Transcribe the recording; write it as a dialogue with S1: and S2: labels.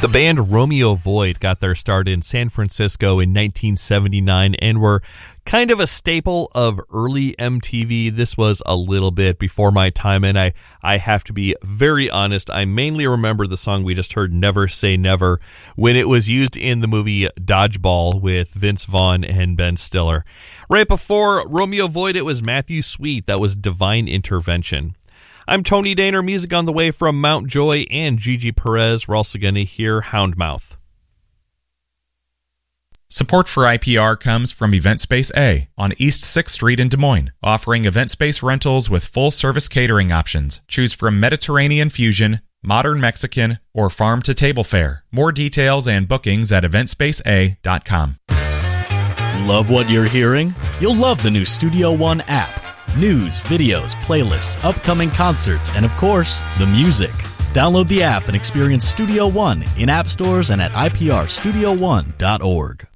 S1: The band Romeo Void got their start in San Francisco in 1979 and were kind of a staple of early MTV. This was a little bit before my time, and I have to be very honest. I mainly remember the song we just heard, Never Say Never, when it was used in the movie Dodgeball with Vince Vaughn and Ben Stiller. Right before Romeo Void, it was Matthew Sweet. That was Divine Intervention. I'm Tony Daner, music on the way from Mount Joy and Gigi Perez. We're also going to hear Houndmouth.
S2: Support for IPR comes from Event Space A on East 6th Street in Des Moines, offering event space rentals with full-service catering options. Choose from Mediterranean Fusion, Modern Mexican, or farm-to-table fare. More details and bookings at eventspaceA.com.
S3: Love what you're hearing? You'll love the new Studio One app. News, videos, playlists, upcoming concerts, and of course, the music. Download the app and experience Studio One in app stores and at iprstudio1.org.